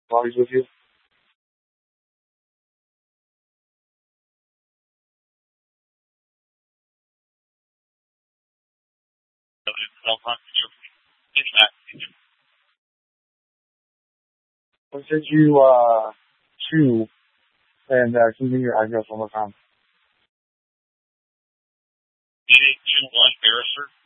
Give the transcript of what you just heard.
Always with you. I sent you two, and can you give me your address one more time? 8821 Barrister.